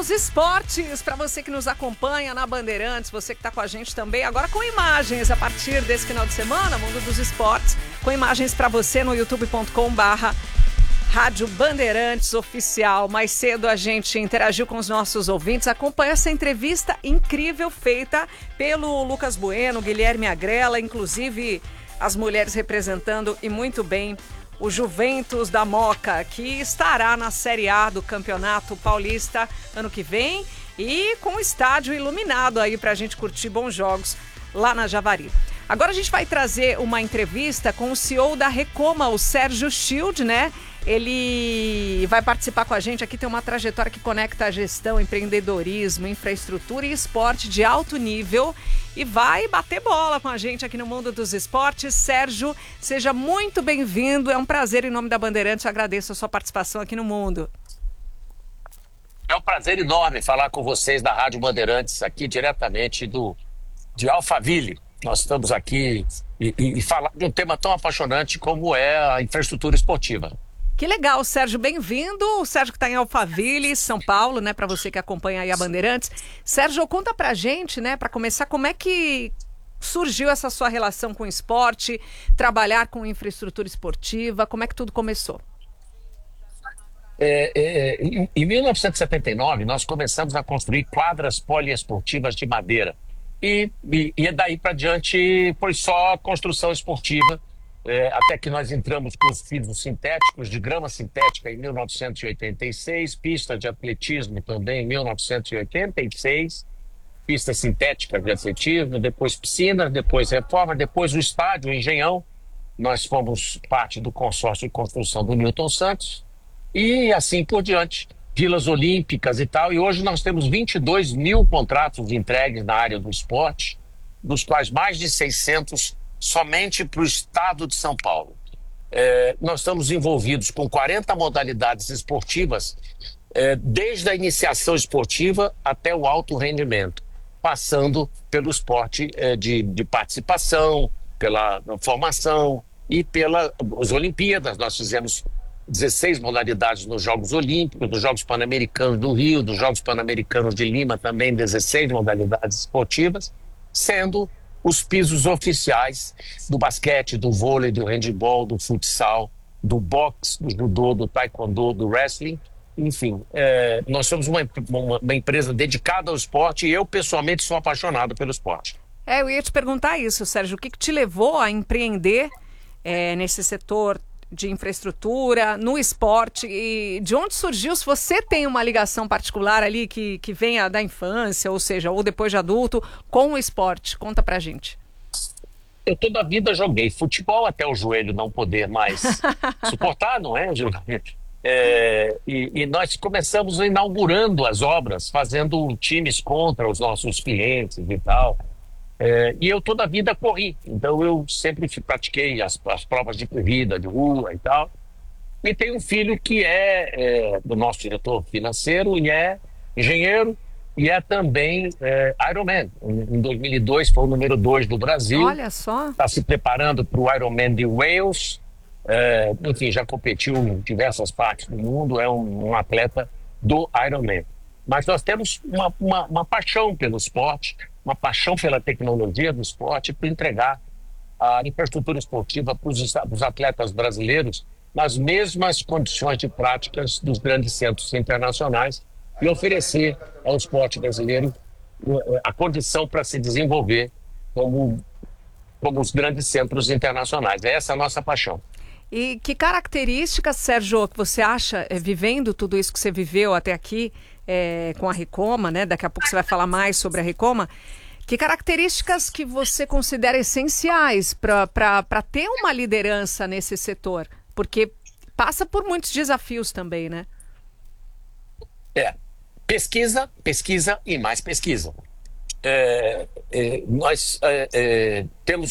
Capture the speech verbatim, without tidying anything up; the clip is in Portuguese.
dos Esportes, para você que nos acompanha na Bandeirantes, você que está com a gente também, agora com imagens a partir desse final de semana, Mundo dos Esportes, com imagens para você no youtube ponto com barra Rádio Bandeirantes Oficial. Mais cedo a gente interagiu com os nossos ouvintes, acompanha essa entrevista incrível feita pelo Lucas Bueno, Guilherme Agrela, inclusive as mulheres representando e muito bem o Juventus da Moca, que estará na Série A do Campeonato Paulista ano que vem e com o estádio iluminado aí pra gente curtir bons jogos lá na Javari. Agora a gente vai trazer uma entrevista com o C E O da Recoma, o Sérgio Schild, né? Ele vai participar com a gente aqui, tem uma trajetória que conecta a gestão, empreendedorismo, infraestrutura e esporte de alto nível e vai bater bola com a gente aqui no Mundo dos Esportes. Sérgio, seja muito bem-vindo, é um prazer em nome da Bandeirantes, eu agradeço a sua participação aqui no Mundo. É um prazer enorme falar com vocês da Rádio Bandeirantes, aqui diretamente do, de Alphaville. Nós estamos aqui e, e, e falar de um tema tão apaixonante como é a infraestrutura esportiva. Que legal, Sérgio, bem-vindo. O Sérgio que está em Alphaville, São Paulo, né, para você que acompanha aí a Bandeirantes. Sérgio, conta pra gente, né, para começar, como é que surgiu essa sua relação com o esporte, trabalhar com infraestrutura esportiva, como é que tudo começou? É, é, em, em mil novecentos e setenta e nove, nós começamos a construir quadras poliesportivas de madeira. E, e, e daí para diante foi só construção esportiva. É, até que nós entramos com os pisos sintéticos, de grama sintética em mil novecentos e oitenta e seis, pista de atletismo também em mil novecentos e oitenta e seis, pista sintética de atletismo, depois piscina, depois reforma, depois o estádio, o Engenhão. Nós fomos parte do consórcio de construção do Newton Santos e assim por diante, vilas olímpicas e tal. E hoje nós temos vinte e dois mil contratos entregues na área do esporte, dos quais mais de seiscentos somente para o estado de São Paulo. É, nós estamos envolvidos com quarenta modalidades esportivas, é, desde a iniciação esportiva até o alto rendimento, passando pelo esporte é, de, de participação, pela formação e pelas Olimpíadas. Nós fizemos dezesseis modalidades nos Jogos Olímpicos, nos Jogos Pan-Americanos do Rio, nos Jogos Pan-Americanos de Lima também dezesseis modalidades esportivas, sendo os pisos oficiais do basquete, do vôlei, do handebol, do futsal, do boxe, do judô, do taekwondo, do wrestling. Enfim, é, nós somos uma, uma, uma empresa dedicada ao esporte e eu, pessoalmente, sou apaixonado pelo esporte. É, eu ia te perguntar isso, Sérgio. O que, que te levou a empreender é, nesse setor de infraestrutura, no esporte? E de onde surgiu, se você tem uma ligação particular ali que, que venha da infância, ou seja, ou depois de adulto, com o esporte? Conta pra gente. Eu toda a vida joguei futebol até o joelho não poder mais suportar, não é, é e, e nós começamos inaugurando as obras, fazendo times contra os nossos clientes e tal. É, e eu toda a vida corri, então eu sempre pratiquei as, as provas de corrida, de rua e tal. E tenho um filho que é, é do nosso diretor financeiro, e é engenheiro, e é também é, Ironman. Em dois mil e dois foi o número dois do Brasil. Olha só. Está se preparando para o Ironman de Wales. É, enfim, já competiu em diversas partes do mundo, é um, um atleta do Ironman. Mas nós temos uma, uma, uma paixão pelo esporte, uma paixão pela tecnologia do esporte, para entregar a infraestrutura esportiva para os atletas brasileiros nas mesmas condições de práticas dos grandes centros internacionais e oferecer ao esporte brasileiro a condição para se desenvolver como, como os grandes centros internacionais. Essa é a nossa paixão. E que características, Sérgio, que você acha, é, vivendo tudo isso que você viveu até aqui, é, com a Recoma, né? Daqui a pouco você vai falar mais sobre a Recoma. Que características que você considera essenciais para ter uma liderança nesse setor? Porque passa por muitos desafios também, né? É, pesquisa, pesquisa e mais pesquisa. É, é, nós é, é, temos